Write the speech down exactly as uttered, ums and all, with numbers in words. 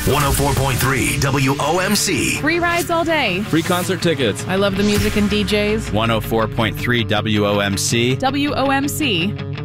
one oh four point three W O M C. Free rides all day. Free concert tickets. I love the music and D Js. one oh four point three W O M C. W O M C.